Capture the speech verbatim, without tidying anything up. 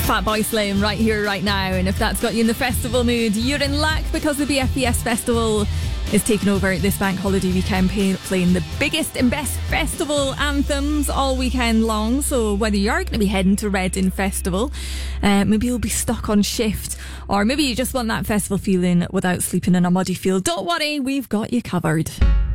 Fatboy Slim right here, right now. And if that's got you in the festival mood, you're in luck, because the B F B S Festival is taking over this bank holiday weekend, pay, playing the biggest and best festival anthems all weekend long. So whether you are going to be heading to Reading Festival, uh, maybe you'll be stuck on shift, or maybe you just want that festival feeling without sleeping in a muddy field, don't worry, we've got you covered.